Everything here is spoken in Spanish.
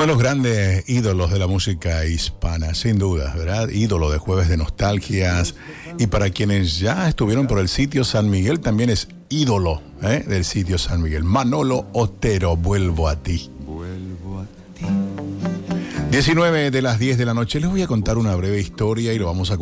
Uno de los grandes ídolos de la música hispana, sin duda, ¿verdad? Ídolo de Jueves de Nostalgias. Y para quienes ya estuvieron por el sitio San Miguel, también es ídolo del sitio San Miguel. Manolo Otero, vuelvo a ti. 19 de las 10 de la noche. Les voy a contar una breve historia y lo vamos a